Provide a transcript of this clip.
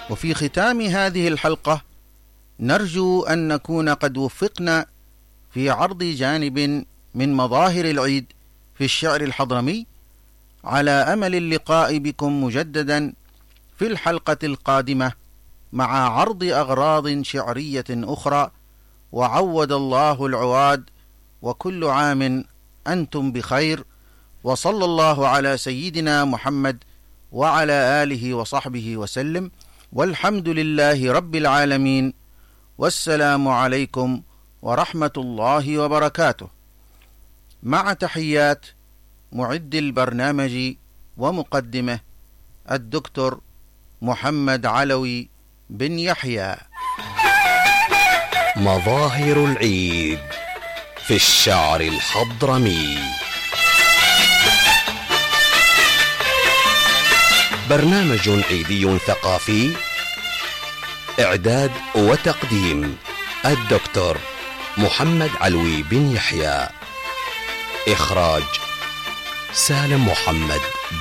وفي ختام هذه الحلقة نرجو أن نكون قد وفقنا في عرض جانب من مظاهر العيد في الشعر الحضرمي، على أمل اللقاء بكم مجددا في الحلقة القادمة مع عرض أغراض شعرية أخرى. وعود الله العواد، وكل عام أنتم بخير، وصلى الله على سيدنا محمد وعلى آله وصحبه وسلم، والحمد لله رب العالمين، والسلام عليكم ورحمة الله وبركاته. مع تحيات معد البرنامج ومقدمه الدكتور محمد علوي بن يحيى. مظاهر العيد في الشعر الحضرمي، برنامج عيدي ثقافي، إعداد وتقديم الدكتور محمد علوي بن يحيى، إخراج سالم محمد.